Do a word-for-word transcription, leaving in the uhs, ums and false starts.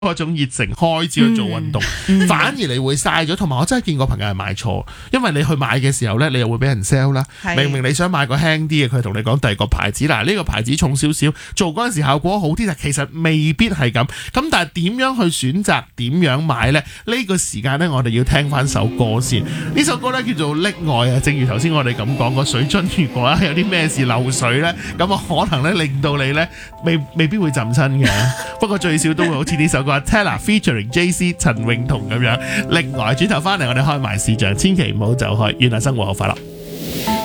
嗰種熱誠開始去做運動， 嗯、 反而你會嘥咗。同埋我真係見過朋友係買錯，因為你去買嘅時候呢，你又會俾人 sell 啦。明明你想買個輕啲嘅，佢同你講第二個牌子，嗱呢個牌子重少少，做嗰陣時效果好啲，但其實未必係咁。咁但係點樣去選擇，點樣買呢？呢、呢個時間呢，我哋要聽翻首歌先。呢首歌呢叫做《溺愛》啊，正如頭先我哋咁講，個水樽如果有啲咩事漏水呢，咁啊可能呢令到你呢未未必會浸親嘅。不過最少都會好似呢首歌 Tella featuring J C 陳詠彤咁樣。另外轉頭翻嚟，我哋開埋視像，千祈唔好走開。原來生活好快樂。